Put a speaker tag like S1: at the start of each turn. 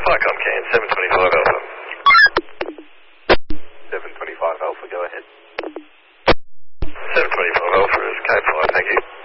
S1: Flycom Can, 725 Alpha.
S2: 725 Alpha, go ahead.
S1: 725 Alpha is Cape 5, thank you.